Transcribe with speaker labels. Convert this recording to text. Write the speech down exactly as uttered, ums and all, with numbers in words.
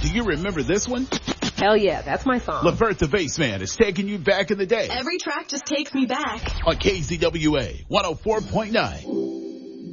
Speaker 1: do you remember this one?
Speaker 2: Hell yeah, that's my song.
Speaker 1: Levert the Bassman is taking you back in the day.
Speaker 3: Every track just takes me back.
Speaker 1: On K Z W A one oh four point nine.